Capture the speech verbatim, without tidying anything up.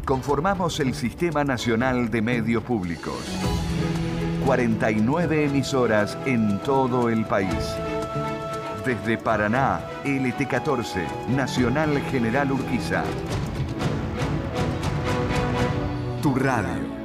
Conformamos el Sistema Nacional de Medios Públicos. cuarenta y nueve emisoras en todo el país. Desde Paraná, L T catorce, Nacional General Urquiza. Tu radio.